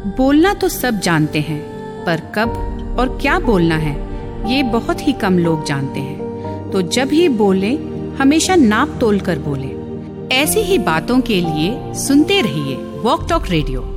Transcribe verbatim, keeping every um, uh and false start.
बोलना तो सब जानते हैं, पर कब और क्या बोलना है ये बहुत ही कम लोग जानते हैं। तो जब ही बोले हमेशा नाप तोल कर बोले। ऐसी ही बातों के लिए सुनते रहिए वॉक टॉक रेडियो।